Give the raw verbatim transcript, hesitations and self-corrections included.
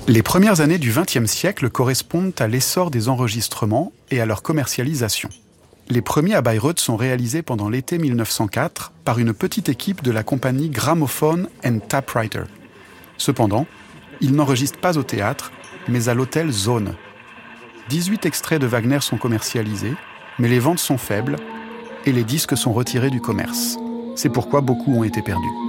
Les premières années du vingtième siècle correspondent à l'essor des enregistrements et à leur commercialisation. Les premiers à Bayreuth sont réalisés pendant l'été mille neuf cent quatre par une petite équipe de la compagnie Gramophone and Typewriter. Cependant, ils n'enregistrent pas au théâtre, mais à l'hôtel Zone. dix-huit extraits de Wagner sont commercialisés, mais les ventes sont faibles et les disques sont retirés du commerce. C'est pourquoi beaucoup ont été perdus.